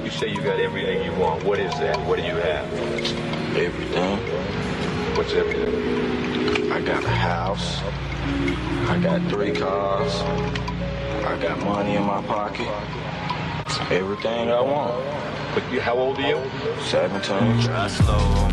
You say you got everything you want. What is that? What do you have? Everything. What's everything? I got a house. I got 3 cars. I got money in my pocket. Everything I want. But how old are you? 17. Drive slow on